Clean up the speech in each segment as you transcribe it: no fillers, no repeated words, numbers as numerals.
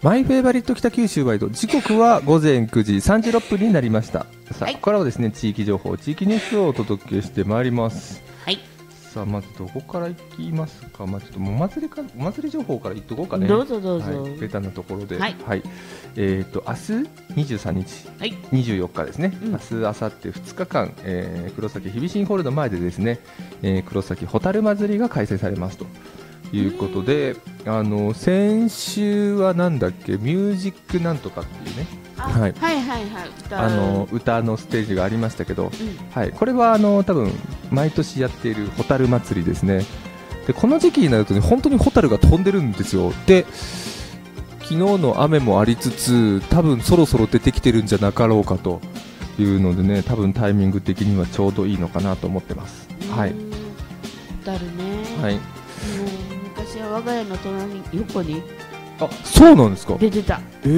マイフェイバリット北九州ワイド、時刻は午前9時36分になりました。さあ、ここからはですね、地域情報、地域ニュースをお届けしてまいります。 はい。 さあ、まずどこから行きますか。ちょっとお祭り情報から言っとこうかね。 どうぞどうぞ。 はい、ベタなところで。 はい。 はい、明日23日、はい、24日ですね。明日、明後日2日間、黒崎日比新ホールの前でですね、黒崎ホタル祭りが開催されますということで、先週はなんだっけ、ミュージックなんとかっていうね、はいはいはいはい、歌のステージがありましたけど、はい、これは多分毎年やっているホタル祭りですね。でこの時期になるとね、本当にホタルが飛んでるんですよ。で昨日の雨もありつつ、多分そろそろ出てきてるんじゃなかろうかというのでね、多分タイミング的にはちょうどいいのかなと思ってます。はい、ホタルね、 はい、 昔は我が家の隣横に、 あ、そうなんですか。 出てた。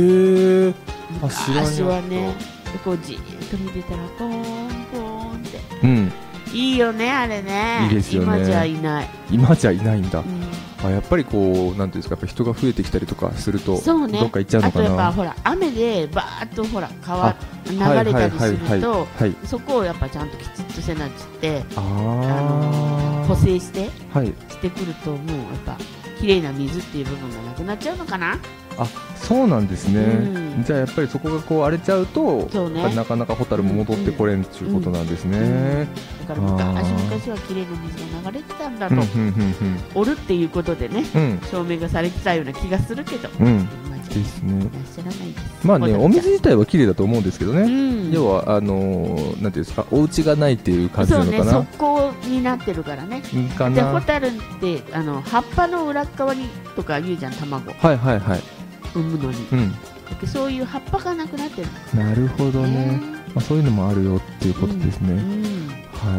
昔はね、こうじーっと見てたらポーンポーンって、 うん、 いいよね、あれね。 いいですよね。 今じゃいない。 今じゃいないんだ。やっぱりこうなんていうんですか、やっぱ人が増えてきたりとかすると、そうね、どっか行っちゃうのかな。あとやっぱほら雨でバーッとほら川流れたりすると、そこをやっぱちゃんときちっとせなっつって、補正して、してくると、もうやっぱ綺麗な水っていう部分がなくなっちゃうのかな。 あ、そうなんですね。じゃあやっぱりそこがこう荒れちゃうと、なかなかホタルも戻ってこれんということなんですね。だから昔は綺麗な水が流れてたんだと、おるっていうことでね、証明がされてたような気がするけど、ですね。まあね、お水自体は綺麗だと思うんですけどね。要はなんていうんですか、お家がないっていう感じなのかな。 そうね、側溝になってるからね。でホタルって葉っぱの裏側にとか言うじゃん、卵。はいはいはい。産むのに、そういう葉っぱがなくなってる。 なるほどね。そういうのもあるよっていうことですね。はい。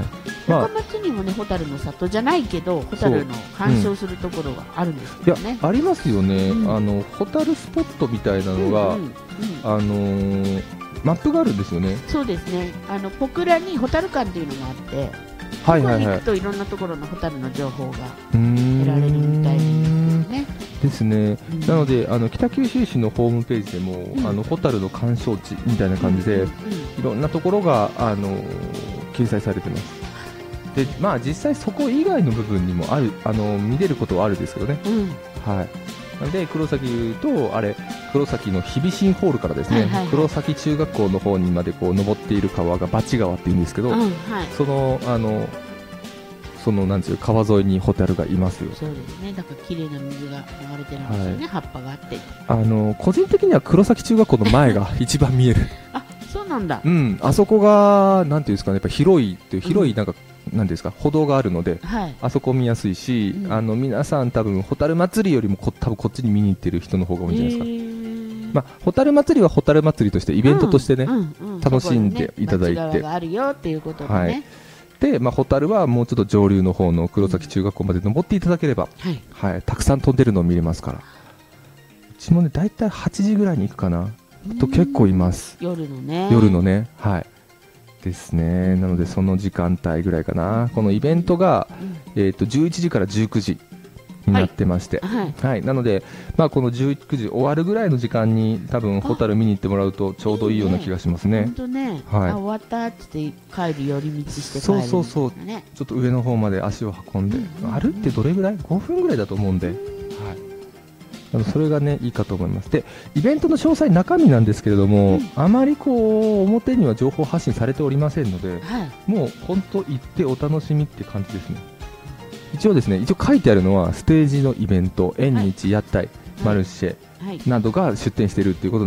中松にもね、ホタルの里じゃないけど、ホタルの鑑賞するところがあるんですけどね。 いや、ありますよね。ホタルスポットみたいなのが、マップがあるんですよね。 そうですね。小倉にホタル館っていうのがあって、そこに行くといろんなところのホタルの情報が得られるみたいなんですよね。 ですね。なので北九州市のホームページでも、ホタルの鑑賞地みたいな感じで、いろんなところが掲載されてます。で、まあ実際そこ以外の部分にもある、見れることはあるんですけどね。はい。なので黒崎と黒崎の日比新ホールからですね、黒崎中学校の方にまでこう登っている川がバチ川っていうんですけど、そのなんていう川沿いにホタルがいますよ。 そうですね。だから綺麗な水が流れてるんですよね。葉っぱがあって。 個人的には黒崎中学校の前が一番見える。 あ、そうなんだ。 うん、あそこがなんていうんですかね、やっぱ広いなんか。なんですか、歩道があるので、あそこ見やすいし、皆さん多分ホタル祭りよりも多分こっちに見に行ってる人の方が多いんじゃないですか。ホタル祭りはホタル祭りとしてイベントとしてね、楽しんでいただいて、 があるよっていうことでね。 で、ホタルはもうちょっと上流の方の黒崎中学校まで登っていただければ、たくさん飛んでるのを見れますから。うちもね、だいたい8時ぐらいに行くかなと結構います。 夜のね。 はい。ですね。なのでその時間帯ぐらいかな。このイベントが、11時から19時になってまして、はい。なので、この19時終わるぐらいの時間に多分ホタル見に行ってもらうとちょうどいいような気がしますね。 本当ね。終わったって帰る寄り道して帰る。 そう。ちょっと上の方まで足を運んで、歩ってどれぐらい？5分ぐらいだと思うんで。それがね、いいかと思います。で、イベントの詳細、中身なんですけれども、あまりこう表には情報発信されておりませんので、もう本当行ってお楽しみって感じですね。一応書いてあるのはステージのイベント、縁日、屋台、マルシェなどが出店しているっていうこと